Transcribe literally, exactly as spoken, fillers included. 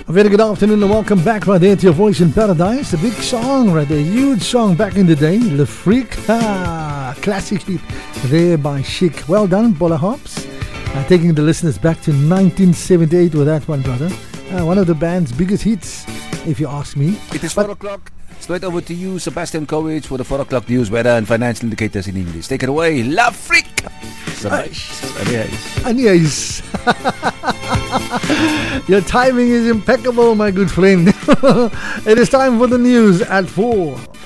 A very good afternoon and welcome back right there to your Voice in Paradise. A big song right there, huge song back in the day, Le Freak. Ah, classic hit there by Chic. Well done, Bola Hops. Uh, taking the listeners back to nineteen seventy-eight with that one, brother. Uh, one of the band's biggest hits, if you ask me. It is but four o'clock. Straight over to you, Sebastian Courage, for the four o'clock news, weather and financial indicators in English. Take it away, La Freak! Anyways. Your timing is impeccable, my good friend. It is time for the news at four.